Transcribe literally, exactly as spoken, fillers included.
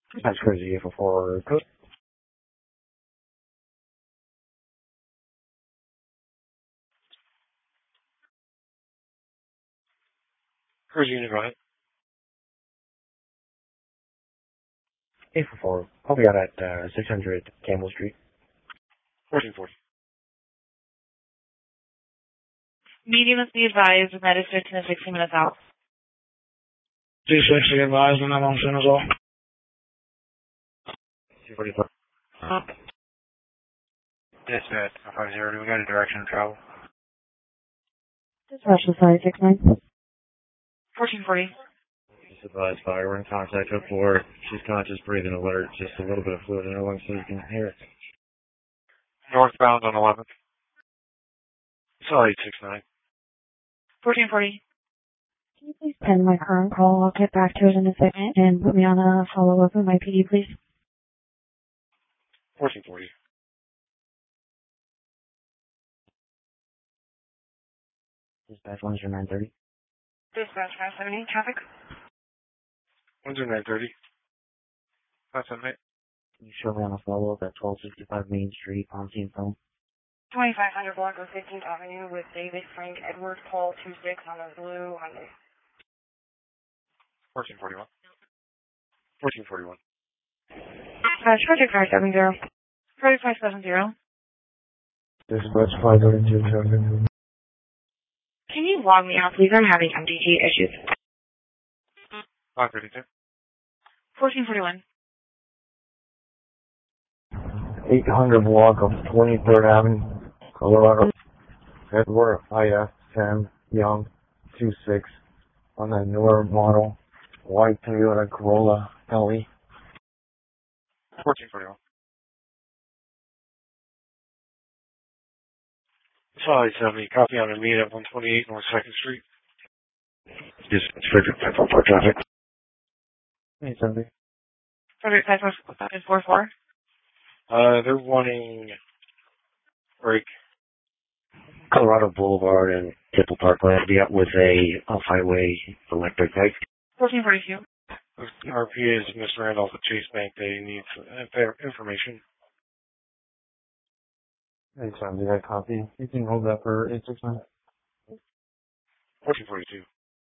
That's crazy for four. Cruise unit, go ahead. eight four four. I'll be out at uh, six hundred Campbell Street. fourteen forty. Meeting must be advised that is fifteen to sixteen minutes out. two sixty advised, and I'm on soon as well. two forty-four. Uh-huh. Dispatch, five zero, do we got a direction of travel? Dispatch to five six nine. fourteen forty. Just advised fire. We're in contact with four. She's conscious, breathing alert. Just a little bit of fluid in her lungs so you can hear it. Northbound on eleventh. Sorry, six nine. fourteen forty. Can you please pen my current call? I'll get back to it in a second and put me on a follow-up with my P D, please. fourteen forty. Dispatch one zero nine thirty. Dispatch five seventy, traffic. one zero nine thirty. five seven eight. Can you show me on a follow-up at twelve sixty-five Main Street on scene phone? twenty-five hundred block of fifteenth Avenue with David Frank Edward Paul two six on a blue Hyundai. fourteen forty-one. fourteen forty-one. Dispatch project five seven zero. Project five seven zero. Dispatch five zero two seven. Can you log me out, please? I'm having M D T issues. five thirty-two. fourteen forty-one. eight hundred block of twenty-third Avenue, Colorado. Edward I F ten Young two six on a newer model white Toyota Corolla L E. fourteen forty-one. Solid seventy. Copy on a meet at one twenty-eight North second Street. Dispatch Frederick five four four traffic. Hey, seventy. Project five four four. Uh, they're wanting break. Colorado Boulevard and Tipple Parkway. I'll be out with a off-highway electric bike. fourteen forty-two. R P is Mister Randolph at Chase Bank. They need some information. Hey, seventy, I copy. You can hold that for eight six nine. fourteen forty-two.